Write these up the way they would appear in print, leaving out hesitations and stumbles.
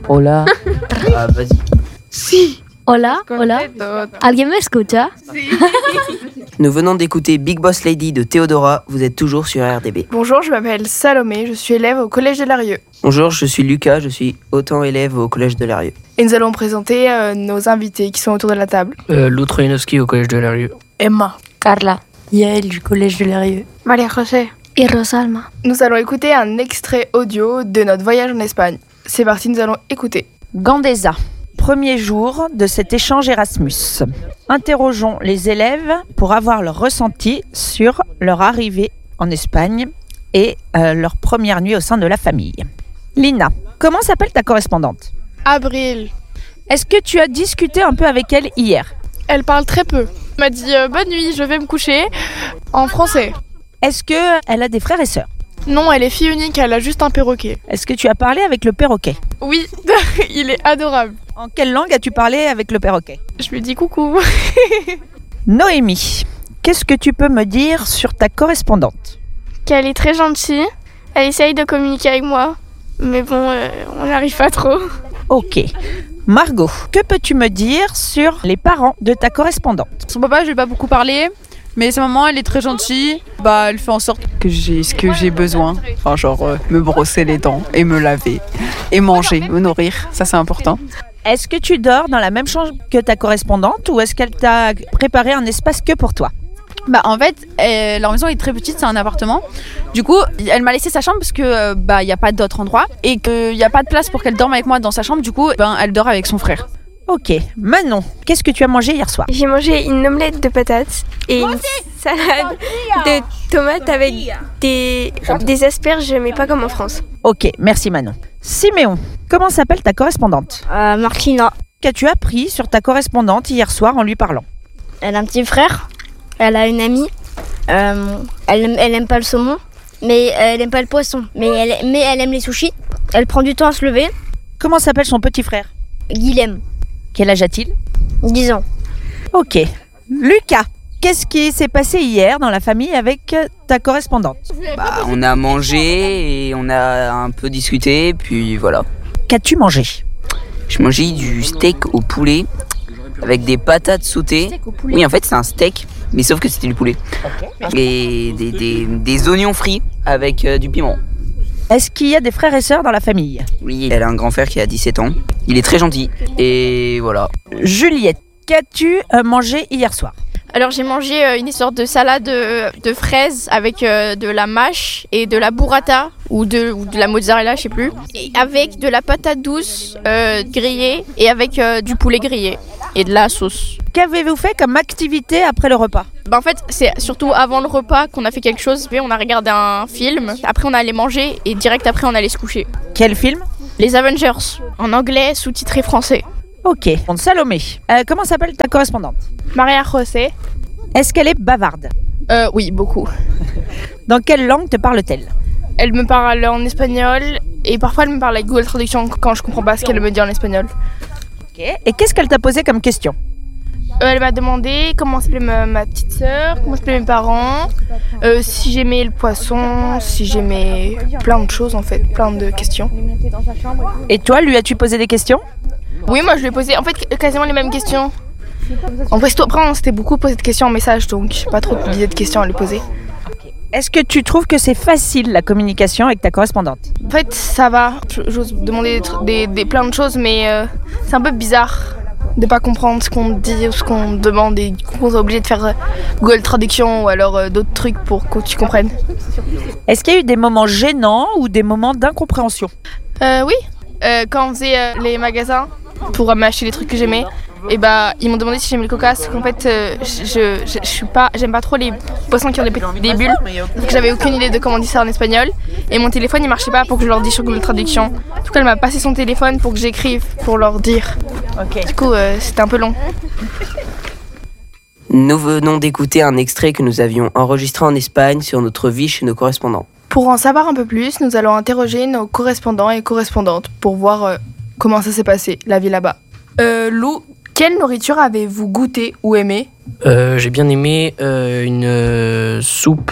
Hola. Vas-y. Sí. Hola, hola. ¿Alguien me escucha? Nous venons d'écouter Big Boss Lady de Théodora. Vous êtes toujours sur RDB. Bonjour, je m'appelle Salomé, je suis élève au Collège de Larieux. Bonjour, je suis Lucas, je suis autant élève au Collège de Larieux. Et nous allons présenter nos invités qui sont autour de la table. Lou Trojanowski au Collège de Larieux. Emma. Carla. Yael du Collège de Larieux. Maria José. Et Rosalma. Nous allons écouter un extrait audio de notre voyage en Espagne. C'est parti, nous allons écouter. Gandesa, premier jour de cet échange Erasmus. Interrogeons les élèves pour avoir leur ressenti sur leur arrivée en Espagne et leur première nuit au sein de la famille. Lina, comment s'appelle ta correspondante ? Abril. Est-ce que tu as discuté un peu avec elle hier ? Elle parle très peu. Elle m'a dit bonne nuit, je vais me coucher en français. Est-ce qu'elle a des frères et sœurs ? Non, elle est fille unique, elle a juste un perroquet. Est-ce que tu as parlé avec le perroquet ? Oui, il est adorable. En quelle langue as-tu parlé avec le perroquet ? Je lui dis coucou. Noémie, qu'est-ce que tu peux me dire sur ta correspondante ? Qu'elle est très gentille, elle essaye de communiquer avec moi, mais bon, on n'arrive pas trop. Ok. Margot, que peux-tu me dire sur les parents de ta correspondante ? Son papa, je lui ai pas beaucoup parlé, mais sa maman, elle est très gentille. Elle fait en sorte que j'ai ce que j'ai besoin. Enfin, genre me brosser les dents et me laver et manger, me nourrir. Ça, c'est important. Est-ce que tu dors dans la même chambre que ta correspondante ou est-ce qu'elle t'a préparé un espace que pour toi ? En fait, leur maison est très petite, c'est un appartement. Du coup, elle m'a laissé sa chambre parce que y a pas d'autre endroit et qu'il n'y a pas de place pour qu'elle dorme avec moi dans sa chambre. Du coup, elle dort avec son frère. Ok. Manon, qu'est-ce que tu as mangé hier soir ? J'ai mangé une omelette de patates et une salade de tomates avec des asperges, mais pas comme en France. Ok, merci Manon. Siméon, comment s'appelle ta correspondante ? Martina. Qu'as-tu appris sur ta correspondante hier soir en lui parlant ? Elle a un petit frère. Elle a une amie. Elle aime pas le saumon, mais elle aime pas le poisson. Mais elle aime les sushis. Elle prend du temps à se lever. Comment s'appelle son petit frère ? Guilhem. Quel âge a-t-il ? 10 ans. Ok. Lucas, qu'est-ce qui s'est passé hier dans la famille avec ta correspondante ? On a mangé et on a un peu discuté, puis voilà. Qu'as-tu mangé ? Je mangeais du steak au poulet avec des patates sautées. Oui, en fait, c'est un steak, mais sauf que c'était du poulet. Et des oignons frits avec du piment. Est-ce qu'il y a des frères et sœurs dans la famille ? Oui, elle a un grand frère qui a 17 ans. Il est très gentil. Et voilà. Juliette, qu'as-tu mangé hier soir ? Alors j'ai mangé une sorte de salade de fraises avec de la mâche et de la burrata ou de la mozzarella, je sais plus. Et avec de la patate douce grillée et avec du poulet grillé et de la sauce. Qu'avez-vous fait comme activité après le repas ? En fait, c'est surtout avant le repas qu'on a fait quelque chose. On a regardé un film, après on allait manger et direct après on allait se coucher. Quel film ? Les Avengers, en anglais, sous-titré français. Ok. Salomé, comment s'appelle ta correspondante ? Maria José. Est-ce qu'elle est bavarde ? Oui, beaucoup. Dans quelle langue te parle-t-elle ? Elle me parle en espagnol et parfois elle me parle avec Google Traduction quand je comprends pas ce qu'elle me dit en espagnol. Ok. Et qu'est-ce qu'elle t'a posé comme question ? Elle m'a demandé comment s'appelait ma petite sœur, comment s'appelaient mes parents, si j'aimais le poisson, si j'aimais plein de choses en fait, plein de questions. Et toi, lui as-tu posé des questions ? Oui, moi je lui ai posé en fait quasiment les mêmes questions. En fait, après on s'était beaucoup posé de questions en message, donc j'ai pas trop d'idées de questions à lui poser. Est-ce que tu trouves que c'est facile la communication avec ta correspondante ? En fait, ça va. J'ose demander des plein de choses, mais c'est un peu bizarre de pas comprendre ce qu'on dit ou ce qu'on demande et du coup on est obligé de faire Google Traduction ou alors d'autres trucs pour que tu comprennes. Est-ce qu'il y a eu des moments gênants ou des moments d'incompréhension ? Oui, quand on faisait les magasins pour m'acheter les trucs que j'aimais, et ils m'ont demandé si j'aimais le coca, parce qu'en fait j'aime pas trop les poissons qui ont des bulles, donc j'avais aucune idée de comment dire ça en espagnol et mon téléphone il marchait pas pour que je leur dise sur Google Traduction. Du coup elle m'a passé son téléphone pour que j'écrive pour leur dire. Okay. Du coup c'était un peu long. Nous venons d'écouter un extrait que nous avions enregistré en Espagne sur notre vie chez nos correspondants. Pour en savoir un peu plus, nous allons interroger nos correspondants et correspondantes pour voir comment ça s'est passé, la vie là-bas. Lou, quelle nourriture avez-vous goûté ou aimé ? J'ai bien aimé une soupe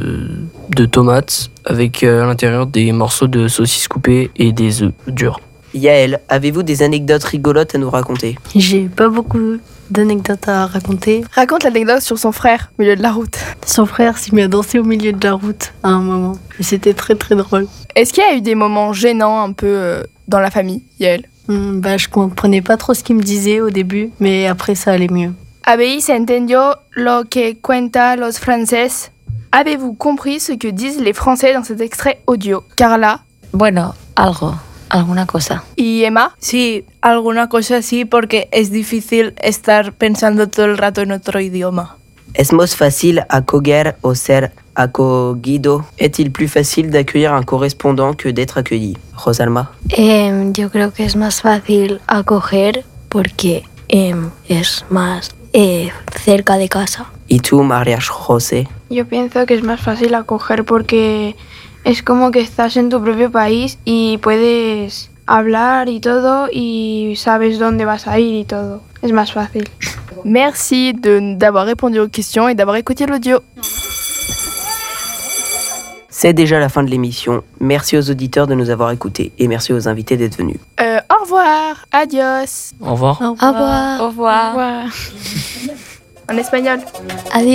de tomates avec à l'intérieur des morceaux de saucisses coupées et des œufs durs. Yael, avez-vous des anecdotes rigolotes à nous raconter? J'ai pas beaucoup d'anecdotes à raconter. Raconte l'anecdote sur son frère au milieu de la route. Son frère s'est mis à danser au milieu de la route à un moment. Et c'était très très drôle. Est-ce qu'il y a eu des moments gênants un peu dans la famille, Yael? Je comprenais pas trop ce qu'il me disait au début, mais après ça allait mieux. ¿Habéis entendido lo que cuenta los franceses? Avez-vous compris ce que disent les Français dans cet extrait audio? Carla Bueno, alguna cosa. y Emma? Sí, alguna cosa sí, porque es difícil estar pensando todo el rato en otro idioma. Es más fácil acoger o ser acogido? Est-il plus facile d'accueillir un correspondant que d'être accueilli? Rosalma? Yo creo que es más fácil acoger porque es más cerca de casa. ¿Y tú, María José? Yo pienso que es más fácil acoger porque es como que estás en tu propio país y puedes hablar y todo y sabes dónde vas a ir y todo. Es más fácil. Merci d'avoir répondu aux questions et d'avoir écouté l'audio. C'est déjà la fin de l'émission. Merci aux auditeurs de nous avoir écoutés et merci aux invités d'être venus. Au revoir, adios. Au revoir. Au revoir. Au revoir. En espagnol. Adiós.